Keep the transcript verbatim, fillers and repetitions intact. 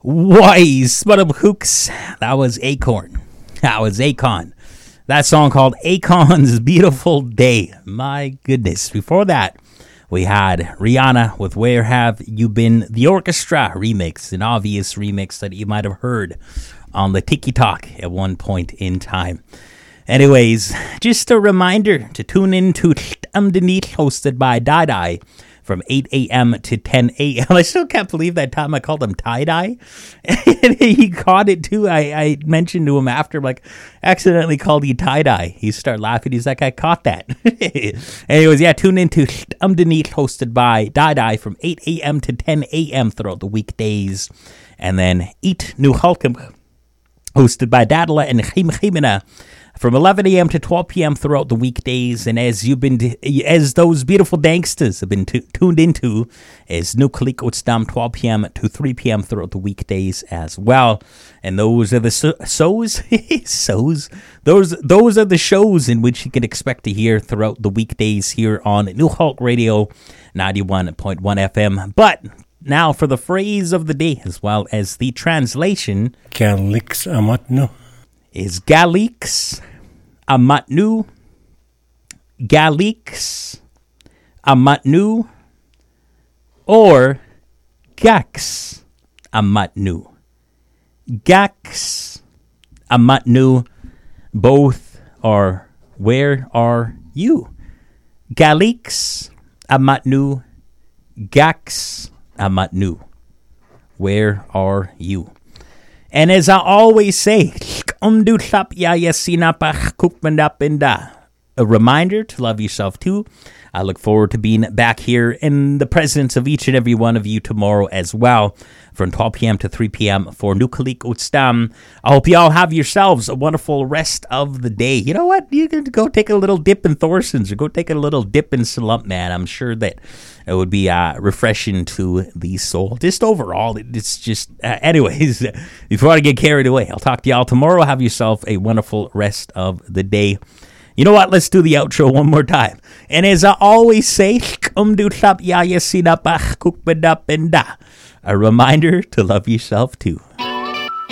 Wise, but of hooks. That was Acorn. That was Akon. That song called Akon's Beautiful Day. My goodness. Before that, we had Rihanna with Where Have You Been? The Orchestra remix, an obvious remix that you might have heard on the Tiki Talk at one point in time. Anyways, just a reminder to tune in to Underneath, hosted by Dai Dai, from eight a.m. to ten a.m. I still can't believe that time I called him tie-dye. And he caught it too. I, I mentioned to him after, like, accidentally called you tie-dye. He started laughing. He's like, I caught that. Anyways, yeah, tune in to Underneath, hosted by Dai Dai, from eight a.m. to ten a.m. throughout the weekdays. And then Eat New Halkim, hosted by Dadla and Chim Chimina, from eleven a.m. to twelve p.m. throughout the weekdays. And as you've been, as those beautiful danksters have been t- tuned into, is Nukalik Utstam, twelve p.m. to three p.m. throughout the weekdays as well. And those are the so- shows, shows, those those are the shows in which you can expect to hear throughout the weekdays here on New Hulk Radio ninety-one point one F M. But now for the phrase of the day, as well as the translation. Galix Amatno. Is Galix Amatnu, Galix Amatnu, or Gax Amatnu. Gax Amatnu, both are where are you? Galix Amatnu, Gax Amatnu, where are you? And as I always say, a reminder to love yourself too. I look forward to being back here in the presence of each and every one of you tomorrow as well, from twelve p.m. to three p.m. for Nukalik Utstam. I hope you all have yourselves a wonderful rest of the day. You know what? You can go take a little dip in Thorson's or go take a little dip in Slump, man. I'm sure that it would be uh, refreshing to the soul. Just overall, it's just... Uh, anyways, before I get carried away, I'll talk to y'all tomorrow. Have yourself a wonderful rest of the day. You know what? Let's do the outro one more time. And as I always say, a reminder to love yourself too.